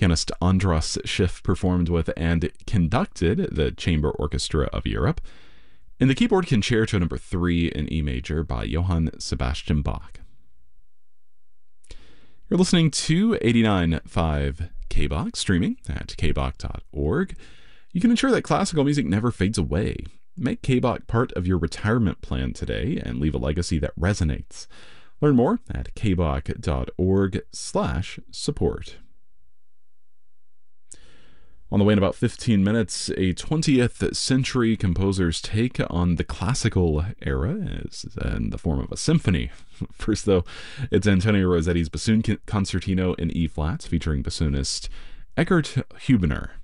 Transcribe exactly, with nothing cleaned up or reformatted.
Pianist Andras Schiff performed with and conducted the Chamber Orchestra of Europe. And the keyboard Concerto Number three in E major by Johann Sebastian Bach. You're listening to eighty-nine point five K B O C, streaming at k b o c dot org. You can ensure that classical music never fades away. Make K B O C part of your retirement plan today and leave a legacy that resonates. Learn more at k b o c dot org slash support. On the way in about fifteen minutes, a twentieth century composer's take on the classical era is in the form of a symphony. First, though, it's Antonio Rossetti's Bassoon Concertino in E-flats featuring bassoonist Eckhard Huebner.